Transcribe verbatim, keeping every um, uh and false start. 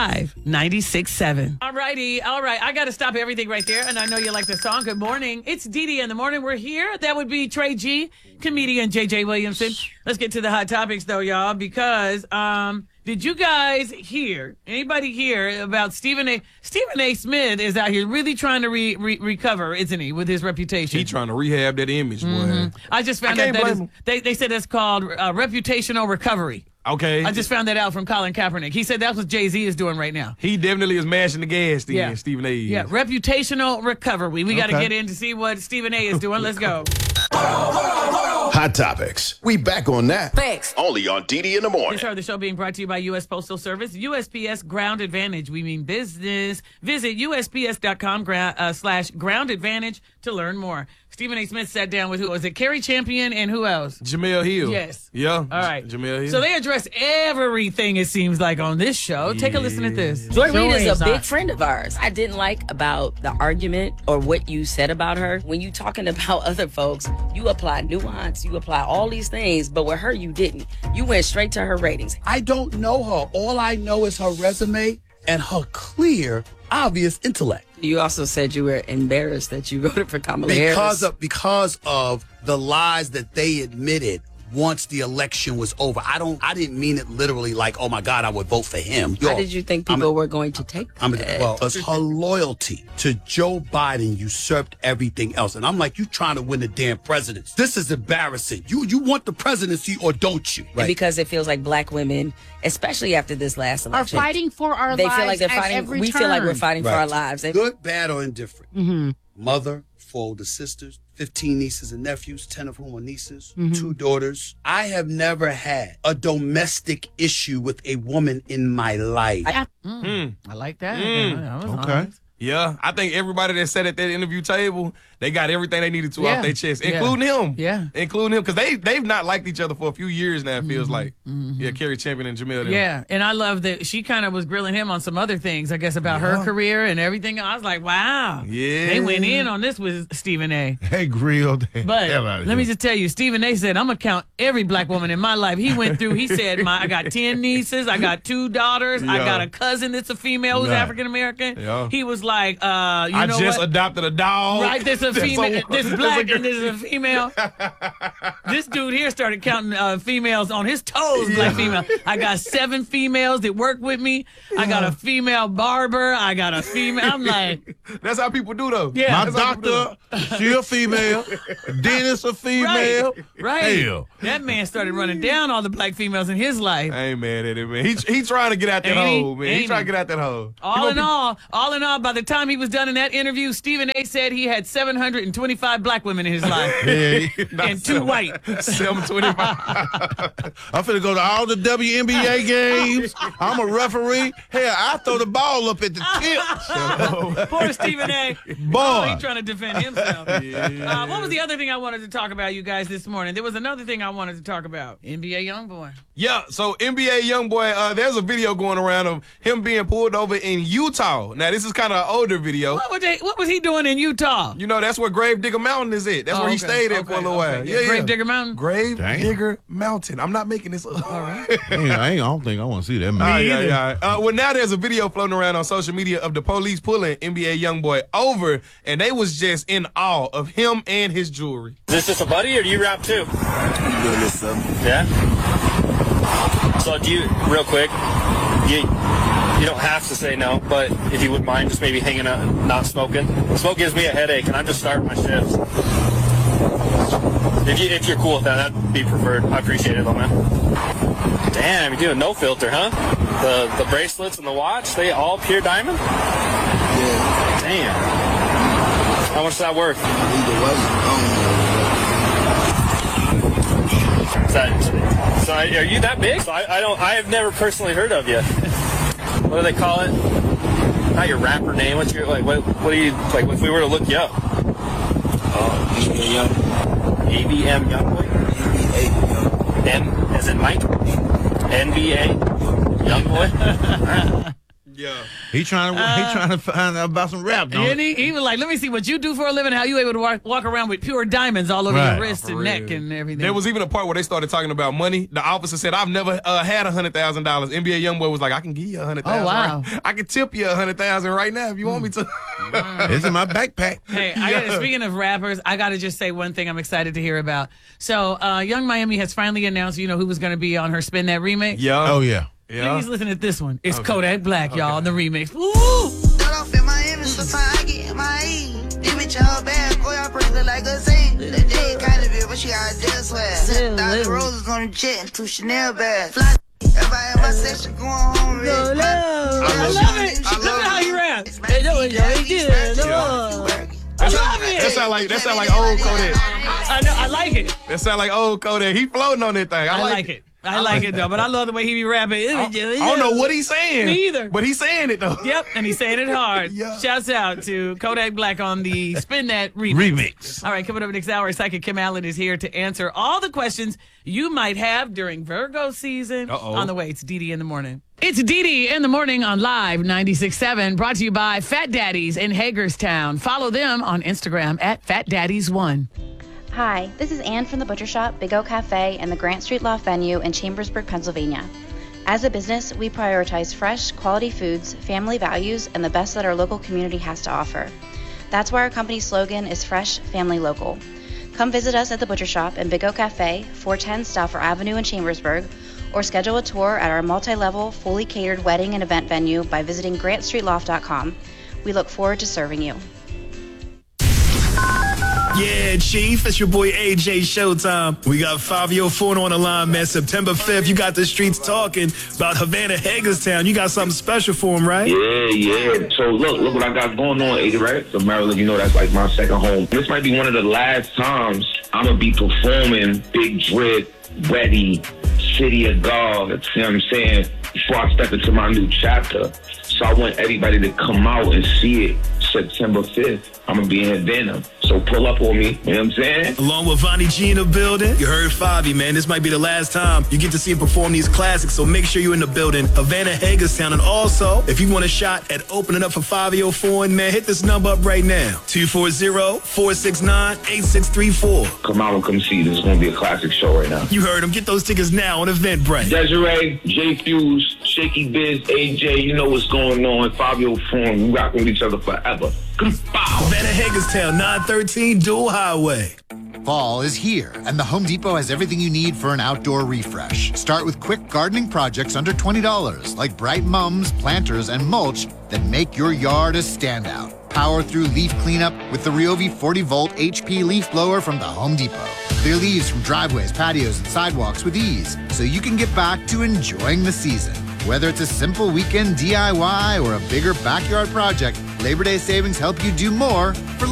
five, nine six seven. All righty. All right. I got to stop everything right there. And I know you like the song. Good morning. It's Dee Dee in the morning. We're here. That would be Trey G, comedian J J Williamson. Let's get to the hot topics, though, y'all, because um, did you guys hear, anybody hear about Stephen A. Stephen A. Smith is out here really trying to re- re- recover, isn't he, with his reputation? He trying to rehab that image, boy. Mm-hmm. I just found I out can't that blame is, they, they said it's called uh, reputational recovery. Okay. I just found that out from Colin Kaepernick. He said that's what Jay-Z is doing right now. He definitely is mashing the gas then, Yeah. Stephen A. is. Yeah, reputational recovery. We got to Okay. get in to see what Stephen A. is doing. Let's go. Hot Topics. We back on that. Thanks. Only on Dee Dee in the morning. This part of the show being brought to you by U S Postal Service. U S P S Ground Advantage. We mean business. Visit U S P S dot com uh, slash Ground Advantage to learn more. Stephen A. Smith sat down with who? Was it Kerry Champion and who else? Jamel Hill. Yes. Yeah. All right. Jamel Hill. So they address everything, it seems like, on this show. Take a listen at this. Joy Reid is is a big hot. friend of ours. I didn't like about the argument or what you said about her. When you talking about other folks, you apply nuance, you apply all these things, but with her, you didn't. You went straight to her ratings. I don't know her. All I know is her resume and her clear, obvious intellect. You also said you were embarrassed that you voted for Kamala Because Harris. of because of the lies that they admitted once the election was over. I don't I didn't mean it literally like, oh my God, I would vote for him. How Yo, did you think I'm people a- were going to take I'm a, that? well, because her loyalty to Joe Biden usurped everything else. And I'm like, you trying to win the damn presidency. This is embarrassing. You you want the presidency or don't you? And because it feels like black women, especially after this last Are election, fighting for our they lives feel like they're at fighting. every We turn. feel like we're fighting for Right. our lives. They- Good, bad, or indifferent. Mother, four older sisters, fifteen nieces and nephews, ten of whom are nieces, two daughters. I have never had a domestic issue with a woman in my life. I like that. Mm. Yeah, that was Okay. honest. Yeah, I think everybody that sat at that interview table, they got everything they needed to Yeah. off their chest, Yeah. including him. Yeah. Including him, because they, they've not liked each other for a few years now, it feels like. Yeah, Kerry Champion and Jamel. them. Yeah, and I love that she kind of was grilling him on some other things, I guess, about her career and everything. I was like, wow. Yeah. They went in on this with Stephen A. They grilled the But hell out of let me him. just tell you, Stephen A. said, I'm going to count every black woman in my life. He went through, he said, my, I got ten nieces, I got two daughters, I Yeah. got a cousin that's a female who's Right. African-American. Yeah. He was like, uh, you I know just what? adopted a dog. Right, this a That's female, a- this that's black a and this is a female. This dude here started counting uh, females on his toes, black female. I got seven females that work with me. I got a female barber. I got a female. I'm like, That's how people do, though. Yeah. My That's how people do. doctor, she a female. Dentist a female. right, right. Hell. That man started running down all the black females in his life. I ain't mad at it, man. He, he trying to get out that Ain't he? hole, man. He Ain't trying he? to get out that hole. All in all, all in all, by the time he was done in that interview, Stephen A. said he had seven hundred twenty-five black women in his life Yeah. and two white. seven twenty-five. I'm finna go to all the W N B A games. I'm a referee. Hell, I throw the ball up at the tip. Poor Stephen A. Boy. Oh, he's trying to defend himself. Uh, what was the other thing I wanted to talk about, you guys, this morning? There was another thing I wanted to talk about. N B A YoungBoy. Yeah, so N B A YoungBoy, uh, there's a video going around of him being pulled over in Utah. Now, this is kind of an older video. What was, they, what was he doing in Utah? You know, that's where Grave Digger Mountain is at. That's Oh, where he okay, stayed at for a okay, little while. okay. Yeah, yeah. Grave Digger Mountain? Grave Dang. Digger Mountain. I'm not making this up. All right. I ain't- I, ain't, I don't think I want to see that. All Man. right, yeah, yeah. Uh, well, now there's a video floating around on social media of the police pulling N B A YoungBoy over, and they was just in awe of him and his jewelry. Is this just a buddy, or do you rap too? Yeah? So do you, real quick, you you don't have to say no, but if you wouldn't mind just maybe hanging out and not smoking. Smoke gives me a headache, and I'm just starting my shifts. If, you, if you're cool with that, that'd be preferred. I appreciate it, though, man. Damn, you're doing no filter, huh? The the bracelets and the watch, they all pure diamond? Yeah. Damn. How much is that worth? Is that, so are you that big? So I, I don't. I have never personally heard of you. What do they call it? Not your rapper name. What's your like? What? What do you like? If we were to look you up? Oh, N B A Young. A B M Youngboy. N B A. M as in Mike. N B A Youngboy. Yeah. He trying to Uh, he trying to find out about some rap. Don't And he, he was like, let me see what you do for a living, how you able to walk, walk around with pure diamonds all over Right. your wrist and neck and everything. There was even a part where they started talking about money. The officer said, I've never uh, had one hundred thousand dollars. N B A Youngboy was like, I can give you one hundred thousand dollars. Oh, wow. Right. I can tip you one hundred thousand dollars right now if you want me to. It's in my backpack. Hey, I gotta, Yeah. speaking of rappers, I got to just say one thing I'm excited to hear about. So, uh, Young Miami has finally announced, you know, who was going to be on her Spin That remix. Yeah. Oh yeah. Yeah. Please listen to this one. It's Kodak Black, y'all, on the remix. Woo! Start off in Miami, sometimes I get my E. This bitch all bad, boy, I bring her like a scene. The day kind of bit, but she got a deal swag. Sent thousand roses on the jet and two Chanel bags. Fly, everybody in my section going home, rich. I love it. Look at how you rap. Hey, no, yo, he did. No. I love it. That sound like that sound like old Kodak. I know. I like it. That sound like old Kodak. He floating on that thing. I, I like it. I like it though, but I love the way he be rapping. I, I don't know what he's saying. Me either. But he's saying it though. Yep, and he's saying it hard. Yeah. Shouts out to Kodak Black on the Spin That remix. Remix. All right, coming up next hour, Psychic Kim Allen is here to answer all the questions you might have during Virgo season. Uh-oh. On the way, it's Dee Dee in the morning. It's Dee Dee in the morning on Live ninety-six point seven, brought to you by Fat Daddies in Hagerstown. Follow them on Instagram at Fat Daddies one. Hi, this is Ann from the Butcher Shop, Big O Cafe, and the Grant Street Loft venue in Chambersburg, Pennsylvania. As a business, we prioritize fresh, quality foods, family values, and the best that our local community has to offer. That's why our company's slogan is Fresh, Family, Local. Come visit us at the Butcher Shop and Big O Cafe, four ten Stauffer Avenue in Chambersburg, or schedule a tour at our multi-level, fully catered wedding and event venue by visiting grant street loft dot com. We look forward to serving you. Yeah, Chief, it's your boy A J Showtime. We got Fabio Forno on the line, man. September fifth, you got the streets talking about Havana, Hagerstown. You got something special for him, right? Yeah, yeah. So look, look what I got going on, A J, right? So Maryland, you know that's like my second home. This might be one of the last times I'm going to be performing Big Drip, Ready, City of God, you know what I'm saying, before I step into my new chapter. So I want everybody to come out and see it September fifth. I'm going to be in Havana. So pull up on me, you know what I'm saying? Along with Vonnie G in the building. You heard Fabi, man. This might be the last time you get to see him perform these classics, so make sure you're in the building. Havana, Hagerstown. And also, if you want a shot at opening up for Fabio Foreign, man, hit this number up right now. two four zero, four six nine, eight six three four. Come out and come see. This is going to be a classic show right now. You heard him. Get those tickets now on Eventbrite. Desiree, J Fuse, Shaky Biz, A J, you know what's going on. Fabio Foreign, we rocking with each other forever. Havana, Hagerstown, nine thirteen Dual Highway. Fall is here, and the Home Depot has everything you need for an outdoor refresh. Start with quick gardening projects under twenty dollars, like bright mums, planters, and mulch that make your yard a standout. Power through leaf cleanup with the Ryobi forty volt H P leaf blower from the Home Depot. Clear leaves from driveways, patios, and sidewalks with ease, so you can get back to enjoying the season. Whether it's a simple weekend D I Y or a bigger backyard project, Labor Day savings help you do more for